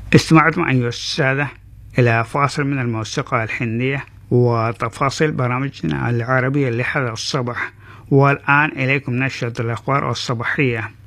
استمعتم أيها السادة إلى فاصل من الموسيقى الهندية وتفاصيل برامجنا العربية لهذا الصباح. والآن إليكم نشرة الأخبار الصباحية.